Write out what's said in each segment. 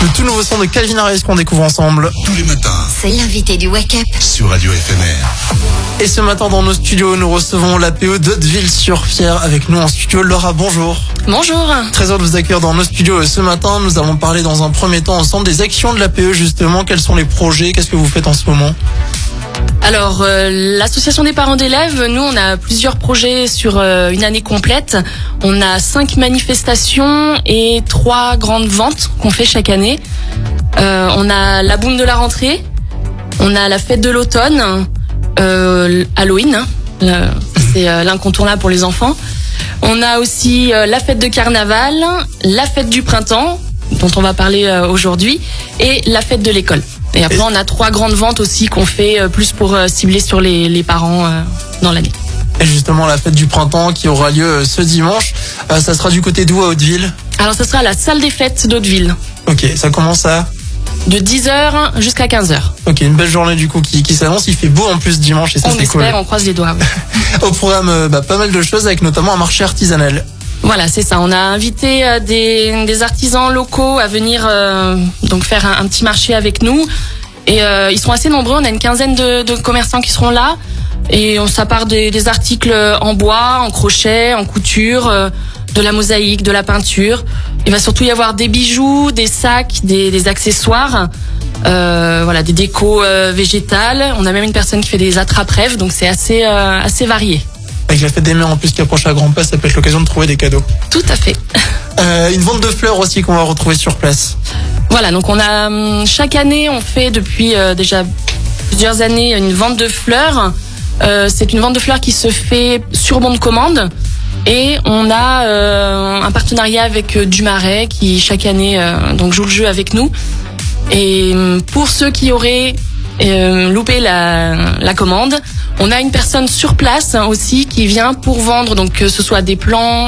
Le tout nouveau son de Calvin Harris qu'on découvre ensemble. Tous les matins. C'est l'invité du Wake Up. Sur Radio FMR. Et ce matin dans nos studios, nous recevons l'APE d'Hauteville-sur-Fier. Avec nous en studio, Laura, bonjour. Bonjour. Très heureux de vous accueillir dans nos studios. Ce matin, nous allons parler dans un premier temps ensemble des actions de l'APE justement. Quels sont les projets? Qu'est-ce que vous faites en ce moment? Alors, l'association des parents d'élèves, nous, on a plusieurs projets sur une année complète. On a 5 manifestations et 3 grandes ventes qu'on fait chaque année. On a la boum de la rentrée, on a la fête de l'automne, Halloween, c'est l'incontournable pour les enfants. On a aussi la fête de carnaval, la fête du printemps, dont on va parler aujourd'hui, et la fête de l'école. Et après, on a 3 grandes ventes aussi qu'on fait plus pour cibler sur les parents dans l'année. Et justement, la fête du printemps qui aura lieu ce dimanche, ça sera du côté d'où à Hauteville? Alors, ce sera à la salle des fêtes d'Hauteville. Ok, ça commence à? De 10h jusqu'à 15h. Ok, une belle journée du coup qui s'annonce. Il fait beau en plus dimanche et ça c'est cool. On espère, on croise les doigts. Ouais. Au programme, pas mal de choses avec notamment un marché artisanal. Voilà, c'est ça. On a invité des artisans locaux à venir donc faire un petit marché avec nous. Et ils sont assez nombreux. On a une quinzaine de commerçants qui seront là. Et ça part des articles en bois, en crochet, en couture, de la mosaïque, de la peinture. Il va surtout y avoir des bijoux, des sacs, des accessoires, voilà, des décos végétales. On a même une personne qui fait des attrape-rêves, donc c'est assez varié. Avec la fête des mères en plus qui approche à grands pas, ça peut être l'occasion de trouver des cadeaux. Tout à fait. Une vente de fleurs aussi qu'on va retrouver sur place. Voilà, donc on a chaque année, on fait depuis déjà plusieurs années une vente de fleurs. C'est une vente de fleurs qui se fait sur bon de commande. Et on a un partenariat avec Du Marais qui chaque année donc joue le jeu avec nous. Et pour ceux qui auraient loupé la commande, on a une personne sur place aussi qui vient pour vendre, donc que ce soit des plants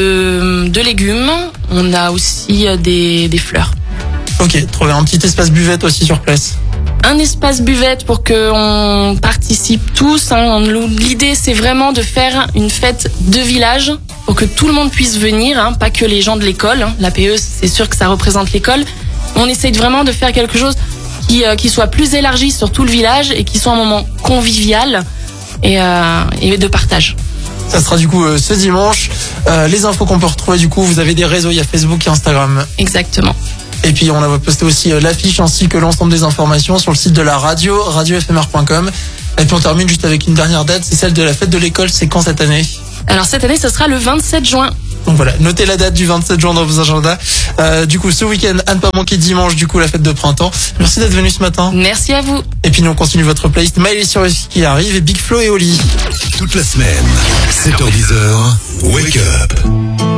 de légumes, on a aussi des fleurs. Ok, trouver un petit espace buvette aussi sur place. Un espace buvette pour qu'on participe tous. L'idée, c'est vraiment de faire une fête de village pour que tout le monde puisse venir, pas que les gens de l'école. L'APE, c'est sûr que ça représente l'école. On essaye vraiment de faire quelque chose qui soit plus élargi sur tout le village et qui soit un moment convivial et de partage. Ça sera du coup ce dimanche. Les infos qu'on peut retrouver du coup, vous avez des réseaux, il y a Facebook et Instagram. Exactement. Et puis on a posté aussi l'affiche ainsi que l'ensemble des informations sur le site de la radio, radiofmr.com. Et puis on termine juste avec une dernière date, c'est celle de la fête de l'école. C'est quand cette année? Alors cette année, ce sera le 27 juin. Donc voilà, notez la date du 27 juin dans vos agendas. Du coup, ce week-end, à ne pas manquer dimanche, du coup, la fête de printemps. Merci d'être venu ce matin. Merci à vous. Et puis nous, on continue votre playlist Miley Cyrus qui arrive et Big Flo et Oli. Toute la semaine, 7h-10h, Wake Up.